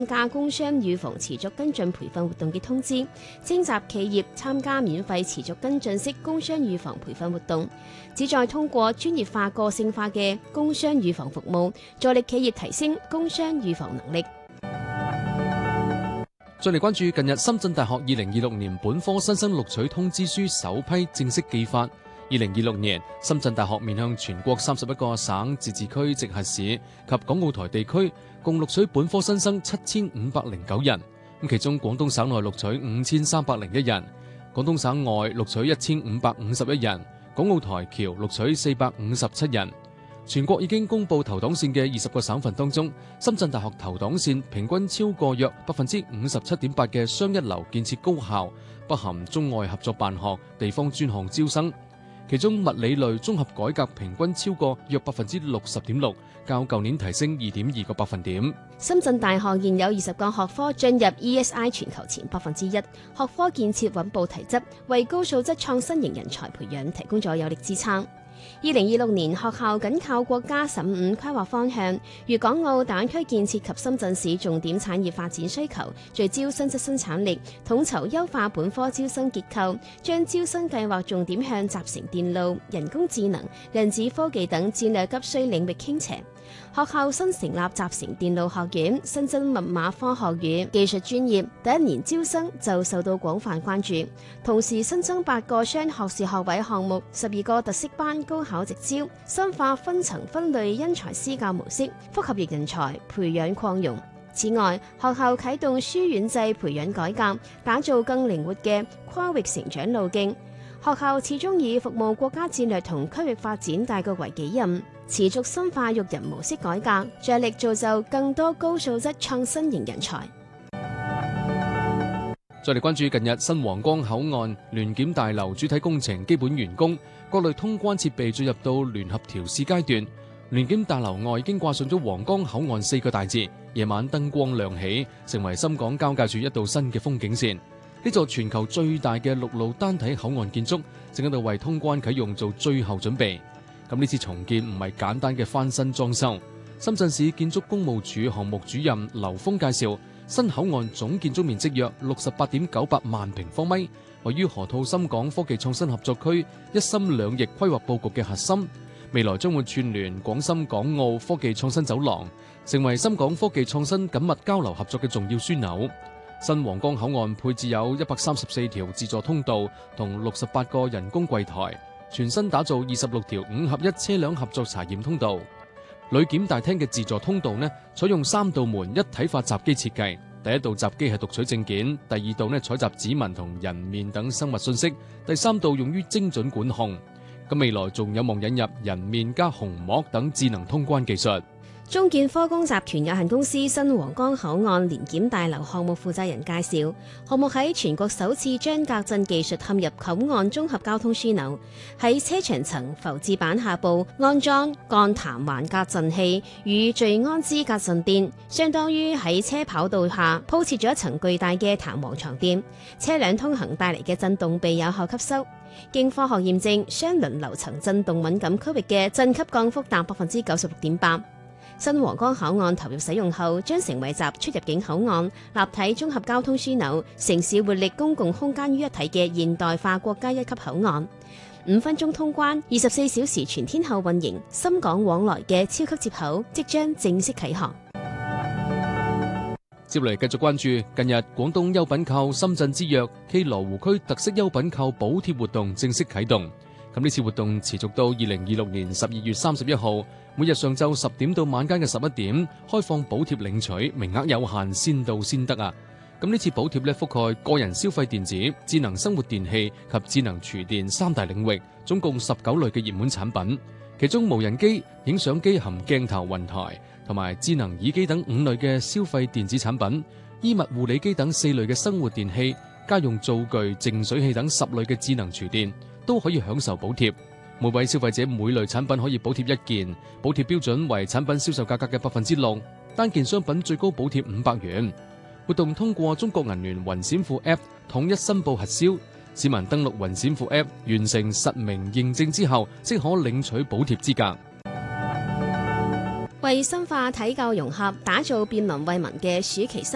加工商預防持續跟進培訓活動嘅通知，徵集企業參加免費持續跟進式工商預防培訓活動，旨在通過專業化、個性化嘅工商預防服務，助力企業提升工商預防能力。 再嚟關注近日深圳大學2026年本科新生錄取通知書首批正式寄發。2026年，深圳大學面向全國31個省、自治區、直轄市及港澳台地區，共錄取本科新生7509人。其中廣東省內錄取5301人，廣東省外錄取1551人，港澳台僑錄取457人。全國已經公布投檔線嘅20個省份當中，深圳大學投檔線平均超過約57.8%嘅雙一流建設高校，不含中外合作辦學、地方專項招生。其中物理類綜合改革平均超過約60.6%，較舊年提升2.2個百分點。 深圳大學現有20個學科進入 ESI 全球前1%，學科建設穩步提質，為高素質創新型人才培養提供咗有力支撐。2026年學校緊靠國家"十五"規劃方向，粵港澳大灣區建設及深圳市重點產業發展需求，聚焦新質生產力，統籌優化本科招生結構，將招生計劃重點向集成電路、人工智能、量子科技等戰略急需領域傾斜。學校新成立集成電路學院，新增密碼科學與技術專業，第一年招生就受到廣泛關注。同時新增8個雙學士學位項目，12個特色班高考直招，深化分層分類因材施教模式，複合型人才培養擴容。此外，學校啟動書院制培養改革，打造更靈活嘅跨域成長路徑。學校始終以服務國家戰略同區域發展大局為己任，持續深化育人模式改革，着力造就更多高素質創新型人才。 再嚟關注近日新皇崗口岸聯檢大樓主體工程基本完工，各類通關設備進入到聯合調試階段。聯檢大樓外已經掛上咗皇崗口岸4個大字，夜晚燈光亮起，成為深港交界處一道新嘅風景線。呢座全球最大嘅陸路單體口岸建築正喺度為通關啟用做最後準備。咁呢次重建唔係簡單嘅翻新裝修。深圳市建築工務署項目主任劉峰介紹，新口岸總建築面積約68.98萬平方米，位於河套深港科技創新合作區一心兩翼規劃佈局嘅核心，未來將會串聯廣深港澳科技創新走廊，成為深港科技創新緊密交流合作嘅重要樞紐。新皇崗口岸配置有134條自助通道同68個人工櫃台，全新打造26條5合1車輛合作查驗通道。旅檢大廳嘅自助通道呢，採用3道門一體化閘機設計，第一道閘機係讀取證件，第二道呢採集指紋同人面等生物信息，第3道用於精準管控。咁未來仲有望引入人面加虹膜等智能通關技術。 中建科工集團有限公司新皇崗口岸聯檢大樓項目負責人介紹，項目喺全國首次將隔震技術嵌入口岸綜合交通樞紐，喺車牆層浮置板下部安裝鋼彈環隔震器與聚氨酯隔震墊，相當於喺車跑道下鋪設咗一層巨大嘅彈簧床墊，車輛通行帶嚟嘅震動被有效吸收。經科學驗證，雙輪樓層震動敏感區域嘅震級降幅達96.8%。新皇崗口岸投入使用後，將成為集出入境口岸、立體綜合交通樞紐、城市活力公共空間於一體嘅現代化國家一級口岸。5分鐘通關、24小時全天候運營、深港往來嘅超級接口即將正式啟航。 接嚟繼續關注近日廣東優品購深圳之約暨羅湖區特色優品購補貼活動正式啟動。咁呢次活動持續到2026年12月31號，每日上晝10點到晚間嘅11點，開放補貼領取，名額有限，先到先得啊！咁呢次補貼覆蓋個人消費電子、智能生活電器及智能廚電3大領域，總共19類嘅熱門產品，其中無人機、影相機含鏡頭雲台同埋智能耳機等5類嘅消費電子產品，衣物護理機等4類嘅生活電器，家用灶具、淨水器等10類嘅智能廚電都可以享受補貼。每位消費者每類產品可以補貼1件，補貼標準為產品銷售價格嘅6%，單件商品最高補貼500元。活動通過中國銀聯雲閃付 App 統一申報核銷，市民登錄雲閃付 App 完成實名認證之後，即可領取補貼資格。 為深化體教融合，打造便民惠民嘅暑期